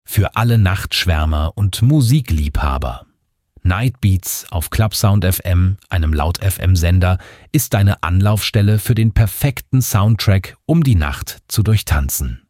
Für alle Nachtschwärmer und Musikliebhaber. Nightbeats auf Clubsound FM, einem Laut-FM-Sender, ist deine Anlaufstelle für den perfekten Soundtrack, um die Nacht zu durchtanzen.